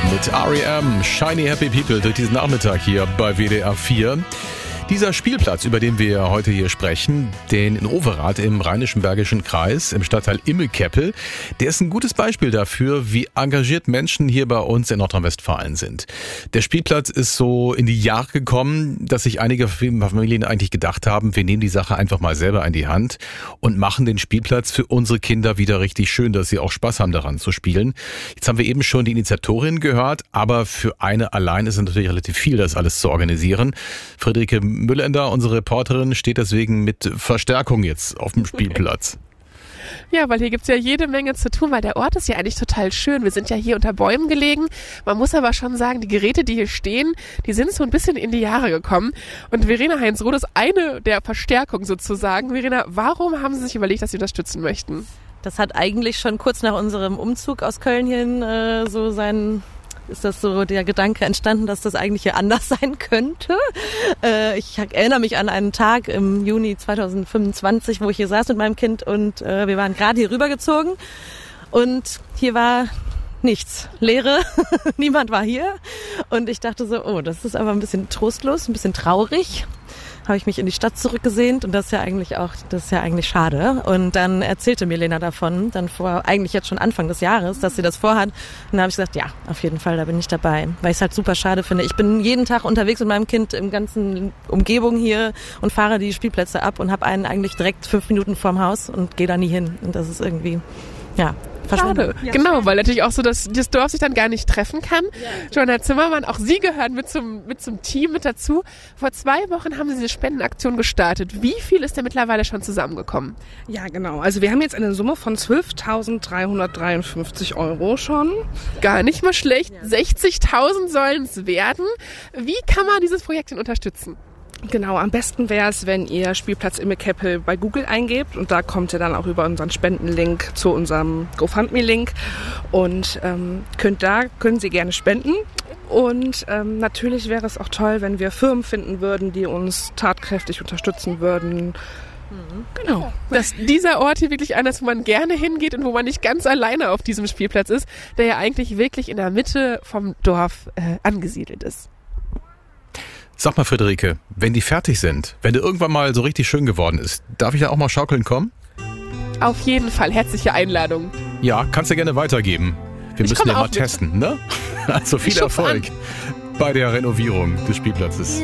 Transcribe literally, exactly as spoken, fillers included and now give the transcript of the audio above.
Mit R E M, Shiny Happy People, durch diesen Nachmittag hier bei W D R vier. Dieser Spielplatz, über den wir heute hier sprechen, den in Overath im Rheinischen Bergischen Kreis, im Stadtteil Immelkeppel, der ist ein gutes Beispiel dafür, wie engagiert Menschen hier bei uns in Nordrhein-Westfalen sind. Der Spielplatz ist so in die Jahre gekommen, dass sich einige Familien eigentlich gedacht haben, wir nehmen die Sache einfach mal selber in die Hand und machen den Spielplatz für unsere Kinder wieder richtig schön, dass sie auch Spaß haben daran zu spielen. Jetzt haben wir eben schon die Initiatorin gehört, aber für eine allein ist es natürlich relativ viel, das alles zu organisieren. Friederike Müllender, unsere Reporterin, steht deswegen mit Verstärkung jetzt auf dem Spielplatz. Ja, weil hier gibt's ja jede Menge zu tun, weil der Ort ist ja eigentlich total schön. Wir sind ja hier unter Bäumen gelegen. Man muss aber schon sagen, die Geräte, die hier stehen, die sind so ein bisschen in die Jahre gekommen. Und Verena Heinz-Roth ist eine der Verstärkungen sozusagen. Verena, warum haben Sie sich überlegt, dass Sie unterstützen möchten? Das hat eigentlich schon kurz nach unserem Umzug aus Köln hin äh, so seinen... ist das so der Gedanke entstanden, dass das eigentlich hier anders sein könnte. Äh, ich erinnere mich an einen Tag im Juni zweitausendfünfundzwanzig, wo ich hier saß mit meinem Kind und äh, wir waren gerade hier rübergezogen und hier war nichts, Leere, niemand war hier und ich dachte so, oh, das ist aber ein bisschen trostlos, ein bisschen traurig. Habe ich mich in die Stadt zurückgesehnt und das ist ja eigentlich auch, das ist ja eigentlich schade. Und dann erzählte mir Lena davon, dann vor, eigentlich jetzt schon Anfang des Jahres, dass sie das vorhat. Und dann habe ich gesagt, ja, auf jeden Fall, da bin ich dabei. Weil ich es halt super schade finde. Ich bin jeden Tag unterwegs mit meinem Kind im ganzen Umgebung hier und fahre die Spielplätze ab und habe einen eigentlich direkt fünf Minuten vorm Haus und gehe da nie hin. Und das ist irgendwie, ja, schade. Ja, genau, weil natürlich auch so, dass das Dorf sich dann gar nicht treffen kann. Ja. Johanna Zimmermann, auch Sie gehören mit zum, mit zum Team mit dazu. Vor zwei Wochen haben Sie diese Spendenaktion gestartet. Wie viel ist denn mittlerweile schon zusammengekommen? Ja, genau. Also wir haben jetzt eine Summe von zwölftausenddreihundertdreiundfünfzig Euro schon. Gar nicht mal schlecht. Ja. sechzigtausend sollen es werden. Wie kann man dieses Projekt denn unterstützen? Genau, am besten wäre es, wenn ihr Spielplatz Immelkeppel bei Google eingebt und da kommt ihr dann auch über unseren Spendenlink zu unserem GoFundMe-Link und ähm, könnt da können Sie gerne spenden. Und ähm, natürlich wäre es auch toll, wenn wir Firmen finden würden, die uns tatkräftig unterstützen würden. Genau. Dass dieser Ort hier wirklich einer ist, wo man gerne hingeht und wo man nicht ganz alleine auf diesem Spielplatz ist, der ja eigentlich wirklich in der Mitte vom Dorf äh, angesiedelt ist. Sag mal, Friederike, wenn die fertig sind, wenn der irgendwann mal so richtig schön geworden ist, darf ich da auch mal schaukeln kommen? Auf jeden Fall, herzliche Einladung. Ja, kannst du gerne weitergeben. Wir ich müssen ja mal mit. testen, ne? Also viel Erfolg bei der Renovierung des Spielplatzes.